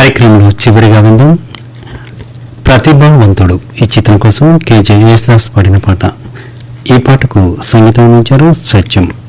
కార్యక్రమంలో చివరిగా విందాం ప్రతిభావంతుడు ఈ చిత్రం కోసం కెజే యేసుదాస్ పాడిన పాట. ఈ పాటకు సంగీతం అందించారు సత్యం.